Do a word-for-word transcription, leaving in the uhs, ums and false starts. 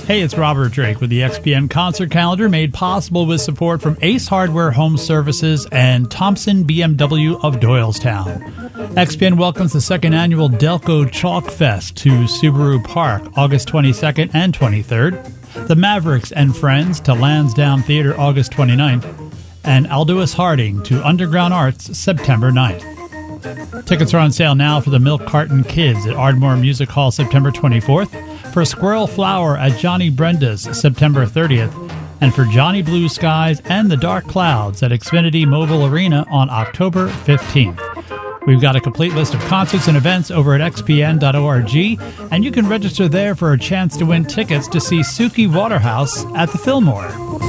Hey, it's Robert Drake with the X P N concert calendar, made possible with support from Ace Hardware Home Services and Thompson B M W of Doylestown. X P N welcomes the second annual Delco Chalk Fest to Subaru Park, August twenty-second and twenty-third. The Mavericks and Friends to Lansdowne Theater, August twenty-ninth. And Aldous Harding to Underground Arts, September ninth. Tickets are on sale now for the Milk Carton Kids at Ardmore Music Hall, September twenty-fourth. For Squirrel Flower at Johnny Brenda's, September thirtieth, and for Johnny Blue Skies and the Dark Clouds at Xfinity Mobile Arena on October fifteenth. We've got a complete list of concerts and events over at x p n dot org, and you can register there for a chance to win tickets to see Suki Waterhouse at the Fillmore.